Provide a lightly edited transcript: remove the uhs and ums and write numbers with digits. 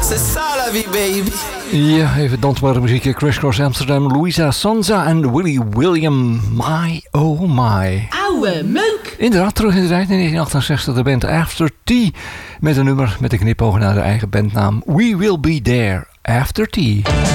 c'est ça la vie, baby. Ja, even dansbare muziek. Crisscross Amsterdam, Louisa Sonza en Willie William. My, oh my. Oude meuk. Inderdaad, terug in de tijd in 1968 de band After Tea. Met een nummer met een knipoog naar de eigen bandnaam We Will Be There After Tea.